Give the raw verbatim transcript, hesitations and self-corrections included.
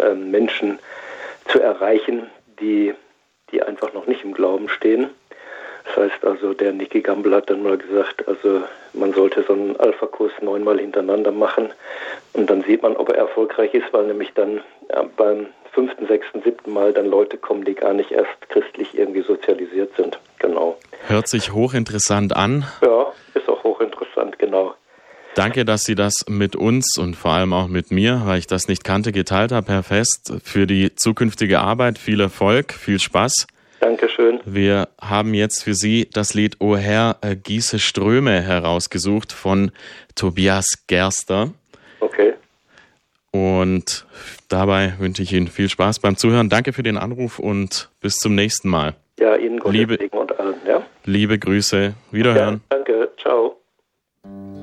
äh, Menschen zu erreichen, die, die einfach noch nicht im Glauben stehen. Das heißt also, der Nicky Gamble hat dann mal gesagt, also man sollte so einen Alpha-Kurs neunmal hintereinander machen und dann sieht man, ob er erfolgreich ist, weil nämlich dann ja, beim fünften, sechsten, siebten Mal dann Leute kommen, die gar nicht erst christlich irgendwie sozialisiert sind. Genau. Hört sich hochinteressant an. Ja, ist auch hochinteressant, genau. Danke, dass Sie das mit uns und vor allem auch mit mir, weil ich das nicht kannte, geteilt haben, Herr Fest. Für die zukünftige Arbeit viel Erfolg, viel Spaß. Dankeschön. Wir haben jetzt für Sie das Lied O Herr, gieße Ströme herausgesucht von Tobias Gerster. Okay. Und dabei wünsche ich Ihnen viel Spaß beim Zuhören. Danke für den Anruf und bis zum nächsten Mal. Ja, Ihnen Gottes Liebe, Segen und allen, ja. Liebe Grüße, wiederhören. Ja, danke, ciao.